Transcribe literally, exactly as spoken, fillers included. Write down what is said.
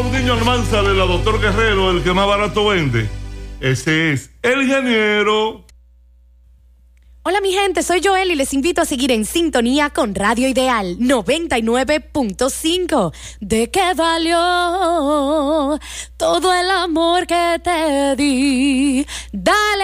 por un niño Almanza de la doctor Guerrero, el que más barato vende. Ese es el ingeniero. Hola mi gente, soy Joel y les invito a seguir en sintonía con Radio Ideal noventa y nueve punto cinco. ¿De qué valió todo el amor que te di? Dale.